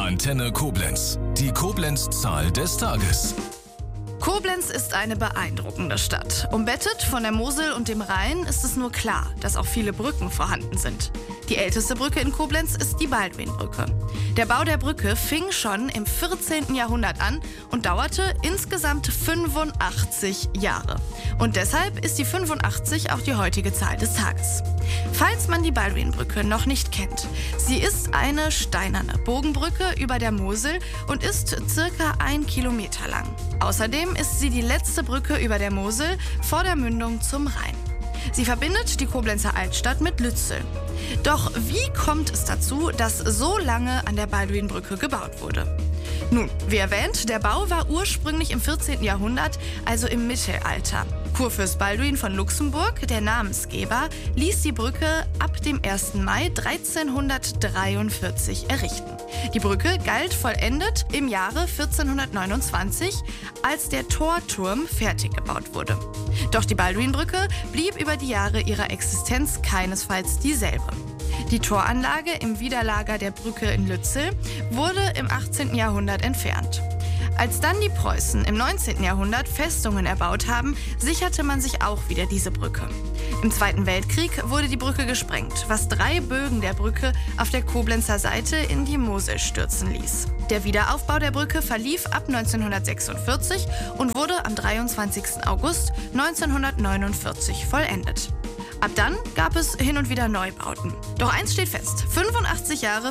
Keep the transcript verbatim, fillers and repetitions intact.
Antenne Koblenz. Die Koblenz-Zahl des Tages. Koblenz ist eine beeindruckende Stadt. Umbettet von der Mosel und dem Rhein ist es nur klar, dass auch viele Brücken vorhanden sind. Die älteste Brücke in Koblenz ist die Baldwinbrücke. Der Bau der Brücke fing schon im vierzehnten Jahrhundert an und dauerte insgesamt fünfundachtzig Jahre. Und deshalb ist die fünfundachtzig auch die heutige Zahl des Tages. Falls man die Baldwinbrücke noch nicht kennt, sie ist eine steinerne Bogenbrücke über der Mosel und ist circa ein Kilometer lang. Außerdem ist sie die letzte Brücke über der Mosel vor der Mündung zum Rhein. Sie verbindet die Koblenzer Altstadt mit Lützel. Doch wie kommt es dazu, dass so lange an der Baldwinbrücke gebaut wurde? Nun, wie erwähnt, der Bau war ursprünglich im vierzehnten Jahrhundert, also im Mittelalter. Kurfürst Balduin von Luxemburg, der Namensgeber, ließ die Brücke ab dem ersten Mai dreizehnhundertdreiundvierzig errichten. Die Brücke galt vollendet im Jahre vierzehnhundertneunundzwanzig, als der Torturm fertig gebaut wurde. Doch die Baldwinbrücke blieb über die Jahre ihrer Existenz keinesfalls dieselbe. Die Toranlage im Widerlager der Brücke in Lützel wurde im achtzehnten Jahrhundert entfernt. Als dann die Preußen im neunzehnten Jahrhundert Festungen erbaut haben, sicherte man sich auch wieder diese Brücke. Im Zweiten Weltkrieg wurde die Brücke gesprengt, was drei Bögen der Brücke auf der Koblenzer Seite in die Mosel stürzen ließ. Der Wiederaufbau der Brücke verlief ab neunzehnhundertsechsundvierzig und wurde am dreiundzwanzigsten August neunzehnhundertneunundvierzig vollendet. Ab dann gab es hin und wieder Neubauten. Doch eins steht fest: fünfundachtzig Jahre